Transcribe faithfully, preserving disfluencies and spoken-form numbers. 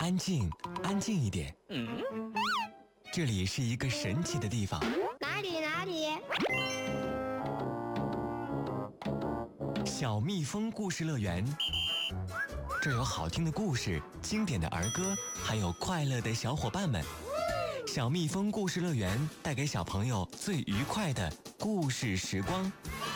安静，安静一点。嗯，这里是一个神奇的地方。 哪里哪里？ 小蜜蜂故事乐园。这有好听的故事，经典的儿歌，还有快乐的小伙伴们。小蜜蜂故事乐园带给小朋友最愉快的故事时光。